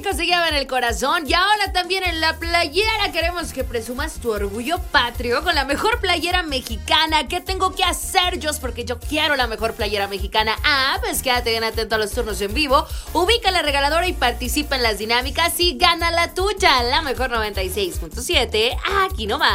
México se lleva en el corazón y ahora también en la playera. Queremos que presumas tu orgullo patrio con la mejor playera mexicana. ¿Qué tengo que hacer, Jos? Porque yo quiero la mejor playera mexicana. Pues quédate bien atento a los turnos en vivo. Ubica la regaladora y participa en las dinámicas y gana la tuya. La mejor 96.7, aquí nomás.